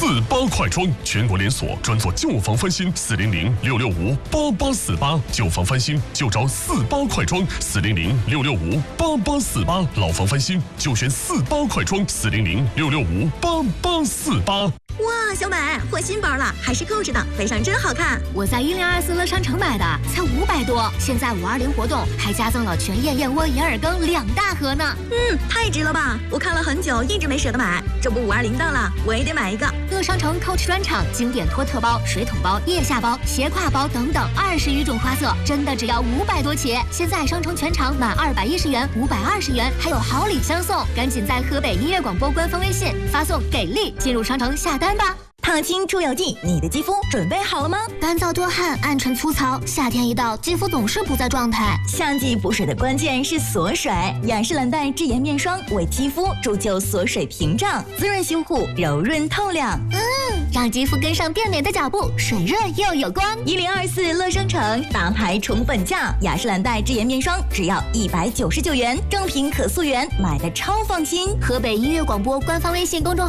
48快装，全国连锁，专做旧房翻新，400-665-8848，旧房翻新就找48快装，400-665-8848，老房翻新就选48快装，400-665-8848。 哇，小美换新包了，还是购置的，背上真好看。 我在1024乐商城买的，才500多。现在520活动还加赠了全燕燕窝银耳羹2大盒呢。 太值了吧！我看了很久，一直没舍得买。这不520到了，我也得买一个。 乐商城 Coach 专场经典托特包、水桶包、腋下包、斜挎包等等20余种花色，真的只要500多起。现在商城全场满210元520元，还有好礼相送。赶紧在河北音乐广播官方微信发送“给力”进入商城下单吧。 烫青出油剂，你的肌肤准备好了吗？ 干燥多汗、暗沉粗糙，夏天一到，肌肤总是不在状态。 夏季补水的关键是锁水，雅诗兰黛智妍面霜为肌肤铸就锁水屏障，滋润修护，柔润透亮。 让肌肤跟上变美的脚步，水润又有光。 1024乐商城大牌宠本价，雅诗兰黛智妍面霜只要199元，正品可溯源，买的超放心。 河北音乐广播官方微信公众